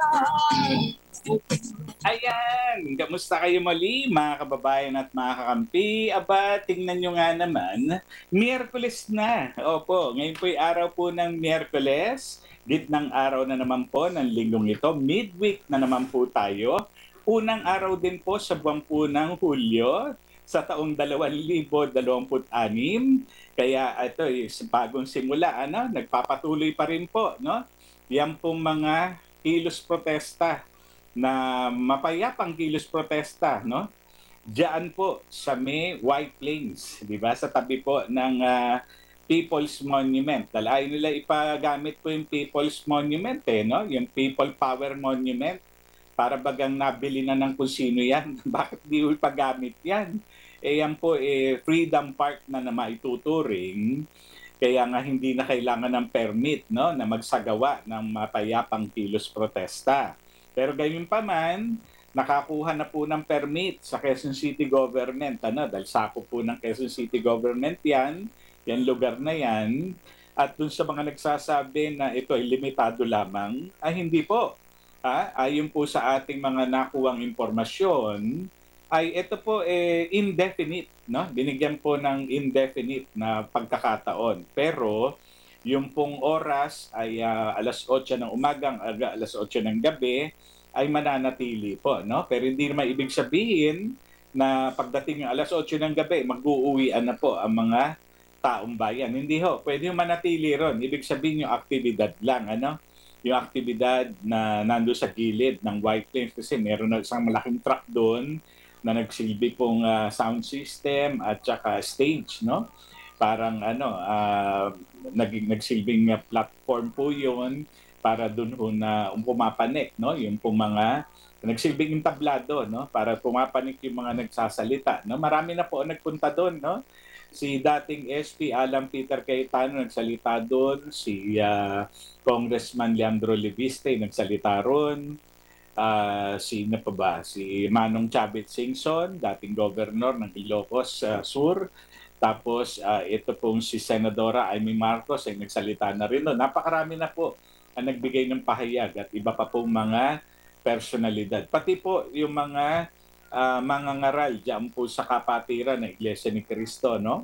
Ayan, kamusta kayo muli mga kababayan at mga kakampi? Aba, tingnan nyo nga naman, Miyerkules na. Opo, ngayon po'y araw po ng Miyerkules. Gitnang araw na naman po ng linggong ito. Midweek na naman po tayo. Unang araw din po sa buwan po ng Hulyo sa taong 2026. Kaya ito, bagong simula, nagpapatuloy pa rin po, no? Yan pong mga kilos protesta na mapayapang kilos protesta, no? Diyan po sa may White Plains, di ba? Sa tabi po ng People's Monument. Dahil nila ipagamit po yung People's Monument, no? Yung People Power Monument. Para bagang nabili na ng kung sino yan. Bakit di ipagamit yan? Yan po, Freedom Park na maituturing. Kaya nga hindi na kailangan ng permit, no, na magsagawa ng mapayapang kilos protesta. Pero gayon pa man, nakakuha na po ng permit sa Quezon City Government, dahil sakop po ng Quezon City Government yan lugar na yan. At dun sa mga nagsasabi na ito ay limitado lamang, ay hindi po. Ayon po sa ating mga nakuwang impormasyon, ay ito po indefinite, no? Binigyan po ng indefinite na pagkakataon. Pero yung pong oras ay alas 8 ng umaga hanggang alas 8 ng gabi ay mananatili po, no? Pero hindi naman ibig sabihin na pagdating ng alas 8 ng gabi, mag-uuwian na po ang mga taong bayan. Hindi ho, pwede yung manatili ron. Ibig sabihin yung aktibidad lang, yung aktibidad na nando sa gilid ng White Plains kasi meron na isang malaking truck doon na nagsilbi pong sound system at saka stage, no? Parang nagsilbing platform po 'yon para doon na pumapanik, no? Yung pong mga nagsilbing entablado, no? Para pumapanik yung mga nagsasalita, no? Marami na po ang nagpunta doon, no? Si dating SP Alan Peter Cayetano nagsalita doon, si Congressman Leandro Leviste nagsalita ron, sino pa ba? Si Manong Chavit Singson, dating governor ng Ilocos Sur. Tapos ito pong si Senadora Amy Marcos ay nagsalita na rin doon. Napakarami na po ang nagbigay ng pahayag at iba pa pong mga personalidad. Pati po yung mga mangangaral diyan po sa kapatiran ng Iglesia ni Cristo, no?